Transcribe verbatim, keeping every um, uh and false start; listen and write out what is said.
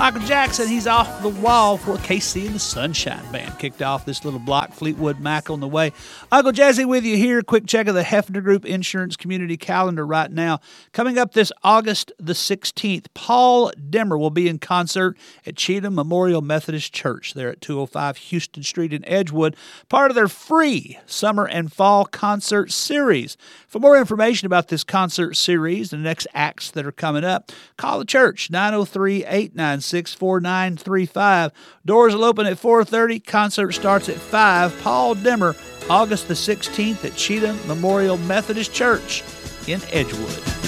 Michael Jackson, he's off the wall for K C and the Sunshine Band. Kicked off this little block, Fleetwood Mac on the way. Uncle Jazzy with you here. Quick check of the Hefner Group Insurance Community Calendar right now. Coming up this August the sixteenth, Paul Demer will be in concert at Cheatham Memorial Methodist Church. They're at two oh five Houston Street in Edgewood, part of their free summer and fall concert series. For more information about this concert series and the next acts that are coming up, call the church, nine oh three, eight nine six, four nine three five. Doors will open at four thirty. Concert starts at five. Paul Demer, August the sixteenth at Cheatham Memorial Methodist Church in Edgewood.